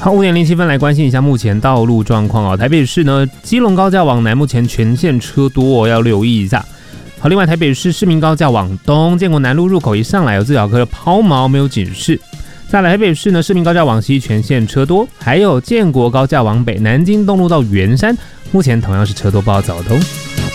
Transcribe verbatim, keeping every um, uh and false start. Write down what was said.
好，五点零七分来关心一下目前道路状况哦。台北市呢，基隆高架往南目前全线车多哦，要留意一下。好，另外台北市市民高架往东，建国南路入口一上来有自小科的抛锚没有警示。再来台北市呢，市民高架往西全线车多，还有建国高架往北，南京东路到圆山，目前同样是车多不好走的哦。